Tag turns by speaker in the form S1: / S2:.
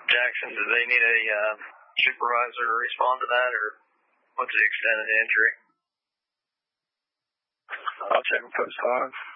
S1: Jackson, do they need a supervisor to respond to that, or what's the extent of the injury?
S2: I'll check with post 5.